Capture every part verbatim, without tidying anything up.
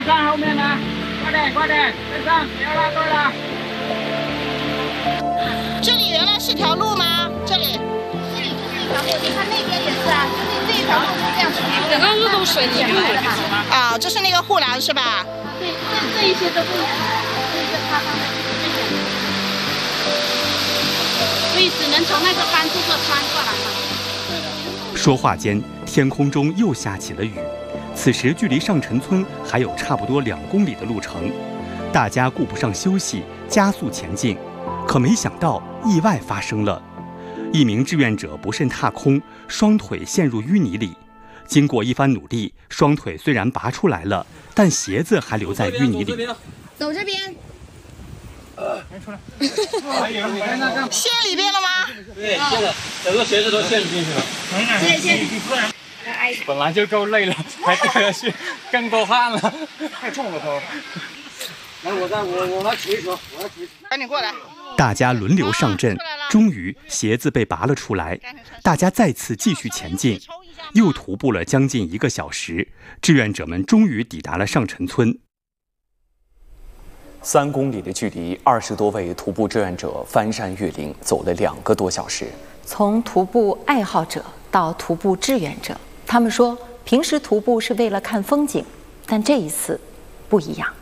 上后面呢，快点快点，跟上，不要拉队了。 这里原来是条路吗？这里？ 这里是一条路，你看那边也是啊，这这条路是这样子， 整个路都水泥路的嘛。啊，这是那个护栏是吧？ 对，这这一些都不一样，这是他方的。 所以只能从那个班处这穿过来嘛。 说话间，天空中又下起了雨。此时距离上陈村还有差不多两公里的路程，大家顾不上休息，加速前进。可没想到意外发生了，一名志愿者不慎踏空，双腿陷入淤泥里。经过一番努力，双腿虽然拔出来了，但鞋子还留在淤泥里。 走这边。 出来。 陷里边了吗？ 对，陷了，整个鞋子都陷进去了。 谢谢。 本来就够累了，还掉下去，更多汗了，太重了头。 来，我再我我来扶一扶，我来扶一扶。 赶紧过来。 大家轮流上阵，终于鞋子被拔了出来。大家再次继续前进，又徒步了将近一个小时，志愿者们终于抵达了上陈村。 三公里的距离，二十多位徒步志愿者翻山越岭，走了两个多小时。 从徒步爱好者到徒步志愿者，他们说，平时徒步是为了看风景，但这一次不一样。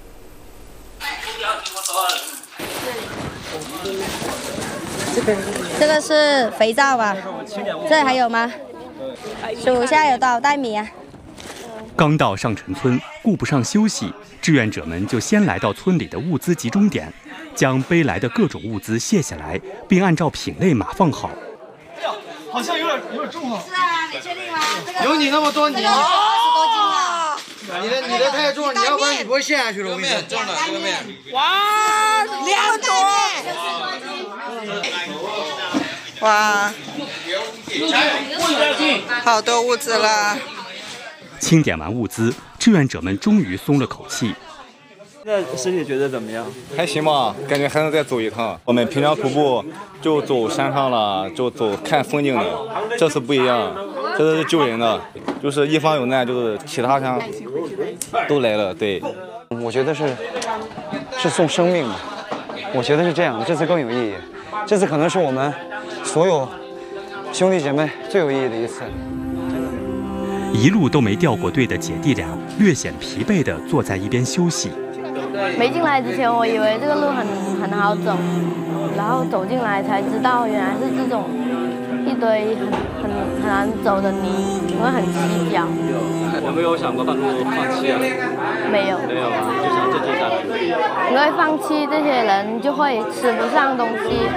这个是肥皂吧？这还有吗？数一下有多少袋米啊？ 刚到上陈村，顾不上休息，志愿者们就先来到村里的物资集中点，将背来的各种物资卸下来，并按照品类码放好。 哎呀，好像有点有点重啊！ 是啊，你确定吗？这个有你那么多，你这个二十多斤了。 你的你的太重了，你要不然你不会陷下去了。我跟你说， 重的这个面，哇，两多，哇，好多物资了。 清点完物资，志愿者们终于松了口气。 现在身体觉得怎么样？ 还行吧，感觉还能再走一趟。我们平常徒步就走山上了，就走看风景的，这次不一样，这是救人的，就是一方有难，就是其他乡都来了。对， 我觉得是是送生命的，我觉得是这样，这次更有意义。这次可能是我们所有兄弟姐妹最有意义的一次。 一路都没掉过队的姐弟俩略显疲惫地坐在一边休息。 没进来之前，我以为这个路很很好走，然后走进来才知道，原来是这种一堆很很很难走的泥，因为很起脚。 有没有想过半路放弃啊？ 没有， 没有啊，就想坚持下去。 因为放弃这些人就会吃不上东西。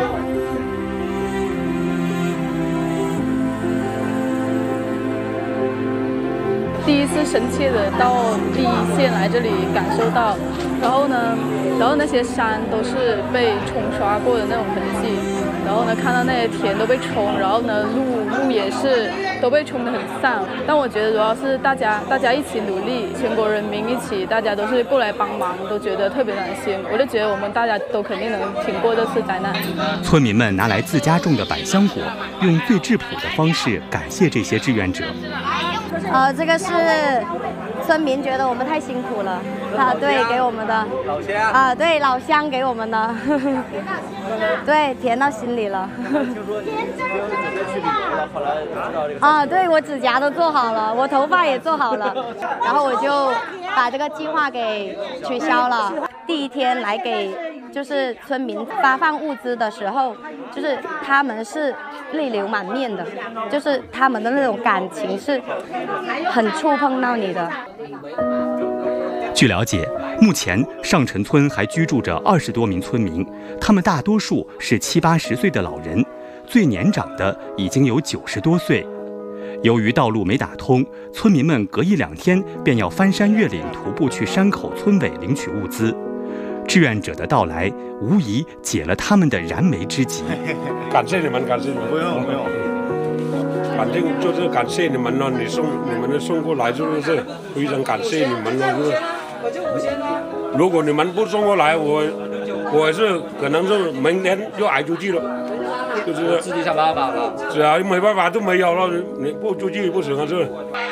第一次深切的到第一线来这里感受到，然后呢，然后那些山都是被冲刷过的那种痕迹，然后呢看到那些田都被冲，然后呢路路也是都被冲得很散。但我觉得主要是大家大家一起努力，全国人民一起，大家都是过来帮忙，都觉得特别难心。我就觉得我们大家都肯定能挺过这次灾难。 村民们拿来自家种的百香果，用最质朴的方式感谢这些志愿者。 呃，这个是村民觉得我们太辛苦了，啊，对，给我们的老乡啊，对，老乡给我们的，对，甜到心里了。 听说你不用直接去旅游了，后来知道这个啊，对，我指甲都做好了，我头发也做好了，然后我就把这个计划给取消了。第一天来给就是村民发放物资的时候，就是他们是泪流满面的，就是他们的那种感情是很触碰到你的。 据了解，目前上陈村还居住着二十多名村民，他们大多数是七八十岁的老人，最年长的已经有九十多岁。由于道路没打通，村民们隔一两天便要翻山越岭徒步去山口村委领取物资。志愿者的到来，无疑解了他们的燃眉之急。 感谢你们，感谢你们，不用不用。反正就是感谢你们了，你送你们的送过来，就是非常感谢你们了。就是如果你们不送过来，我我是可能是明天就挨出去了，就是自己想办法了。 是啊，没办法就没有了，你不出去不行啊，是。